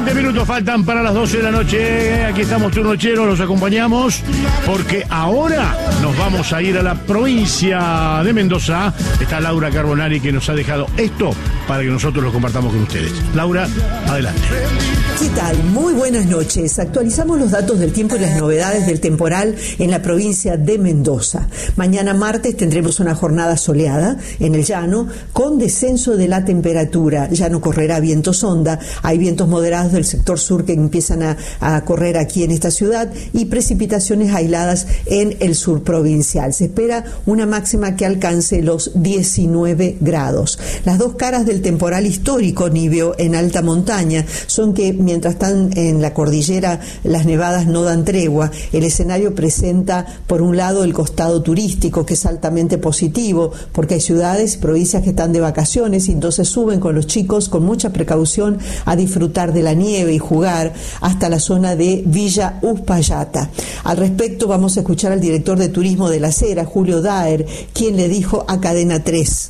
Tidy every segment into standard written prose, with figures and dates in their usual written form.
20 minutos faltan para las 12 de la noche. Aquí estamos, Turnocheros, los acompañamos porque ahora nos vamos a ir a la provincia de Mendoza. Está Laura Carbonari, que nos ha dejado esto para que nosotros lo compartamos con ustedes. Laura, adelante. ¿Qué tal? Muy buenas noches. Actualizamos los datos del tiempo y las novedades del temporal en la provincia de Mendoza. Mañana martes tendremos una jornada soleada en el llano con descenso de la temperatura. Ya no correrá viento sonda. Hay vientos moderados del sector sur que empiezan a correr aquí en esta ciudad y precipitaciones aisladas en el sur provincial. Se espera una máxima que alcance los 19 grados. Las dos caras del temporal histórico Niveo en alta montaña son que mientras están en la cordillera las nevadas no dan tregua. El escenario presenta por un lado el costado turístico, que es altamente positivo porque hay ciudades y provincias que están de vacaciones y entonces suben con los chicos con mucha precaución a disfrutar de la nieve y jugar hasta la zona de Villa Uspallata. Al respecto vamos a escuchar al director de turismo de La Cera, Julio Daer, quien le dijo a Cadena 3.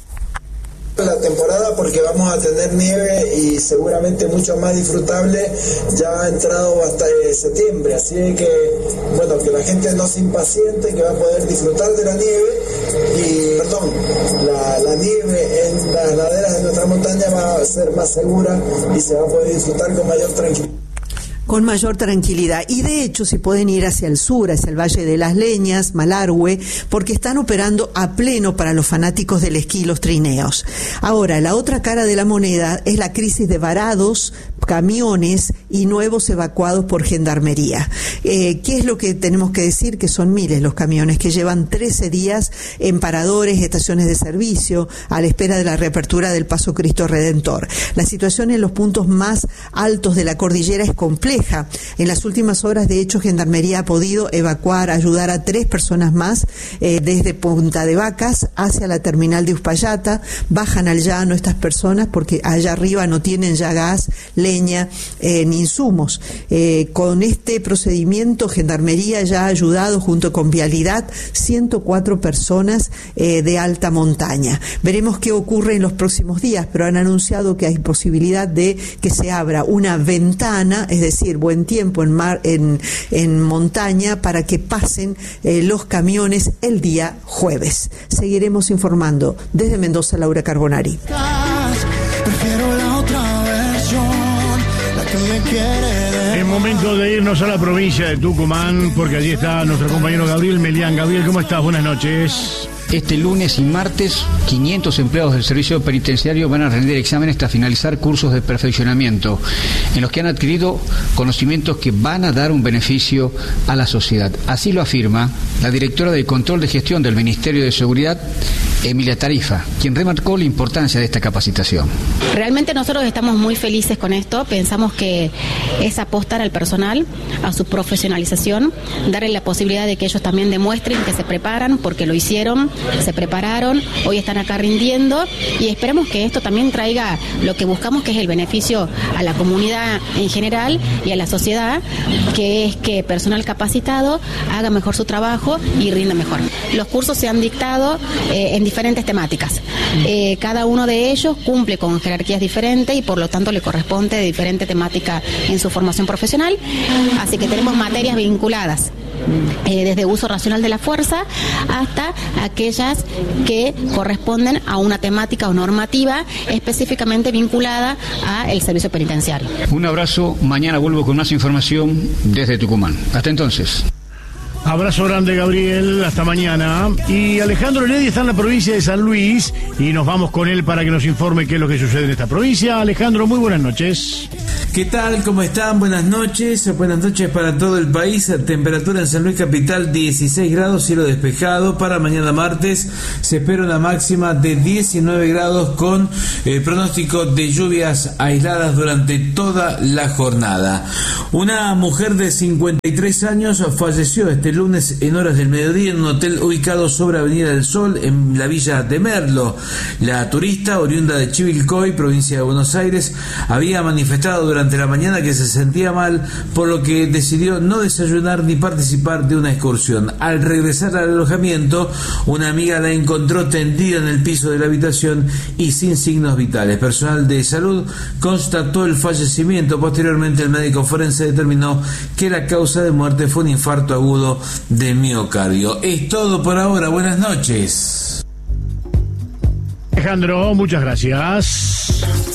La temporada porque vamos a tener nieve y seguramente mucho más disfrutable ya ha entrado hasta septiembre, así que bueno, que la gente no se impaciente, que va a poder disfrutar de la nieve y la nieve en las laderas de nuestra montaña va a ser más segura y se va a poder disfrutar con mayor tranquilidad. Con mayor tranquilidad. Y de hecho se pueden ir hacia el sur, hacia el Valle de las Leñas, Malargüe, porque están operando a pleno para los fanáticos del esquí y los trineos. Ahora, la otra cara de la moneda es la crisis de varados, camiones y nuevos evacuados por Gendarmería. ¿Qué es lo que tenemos que decir? Que son miles los camiones que llevan 13 días en paradores, estaciones de servicio, a la espera de la reapertura del Paso Cristo Redentor. La situación en los puntos más altos de la cordillera es compleja. En las últimas horas, de hecho, Gendarmería ha podido evacuar, ayudar a 3 personas más desde Punta de Vacas hacia la terminal de Uspallata. Bajan al llano estas personas porque allá arriba no tienen ya gas, leña ni insumos. Con este procedimiento, Gendarmería ya ha ayudado junto con Vialidad 104 personas de alta montaña. Veremos qué ocurre en los próximos días, pero han anunciado que hay posibilidad de que se abra una ventana, es decir, buen tiempo en montaña para que pasen los camiones el día jueves. Seguiremos informando desde Mendoza, Laura Carbonari. Es momento de irnos a la provincia de Tucumán porque allí está nuestro compañero Gabriel Melián. Gabriel, ¿cómo estás? Buenas noches. Este lunes y martes, 500 empleados del servicio penitenciario van a rendir exámenes tras finalizar cursos de perfeccionamiento, en los que han adquirido conocimientos que van a dar un beneficio a la sociedad. Así lo afirma la directora del Control de Gestión del Ministerio de Seguridad, Emilia Tarifa, quien remarcó la importancia de esta capacitación. Realmente nosotros estamos muy felices con esto. Pensamos que es apostar al personal, a su profesionalización, darle la posibilidad de que ellos también demuestren que se preparan, porque lo hicieron, se prepararon, hoy están acá rindiendo y esperamos que esto también traiga lo que buscamos, que es el beneficio a la comunidad en general y a la sociedad, que es que personal capacitado haga mejor su trabajo y rinda mejor. Los cursos se han dictado en diferentes temáticas. Cada uno de ellos cumple con jerarquías diferentes y por lo tanto le corresponde diferente temática en su formación profesional, así que tenemos materias vinculadas desde uso racional de la fuerza hasta aquellas que corresponden a una temática o normativa específicamente vinculada al servicio penitenciario. Un abrazo, mañana vuelvo con más información desde Tucumán. Hasta entonces. Abrazo grande, Gabriel, hasta mañana. Y Alejandro Ledi está en la provincia de San Luis y nos vamos con él para que nos informe qué es lo que sucede en esta provincia. Alejandro, muy buenas noches. ¿Qué tal? ¿Cómo están? Buenas noches para todo el país. Temperatura en San Luis Capital 16 grados, cielo despejado. Para mañana martes se espera una máxima de 19 grados con pronóstico de lluvias aisladas durante toda la jornada. Una mujer de 53 años falleció este lunes en horas del mediodía en un hotel ubicado sobre Avenida del Sol en la villa de Merlo. La turista, oriunda de Chivilcoy, provincia de Buenos Aires, había manifestado durante durante la mañana que se sentía mal, por lo que decidió no desayunar ni participar de una excursión. Al regresar al alojamiento, una amiga la encontró tendida en el piso de la habitación y sin signos vitales. Personal de salud constató el fallecimiento. Posteriormente, el médico forense determinó que la causa de muerte fue un infarto agudo de miocardio. Es todo por ahora. Buenas noches. Alejandro, muchas gracias.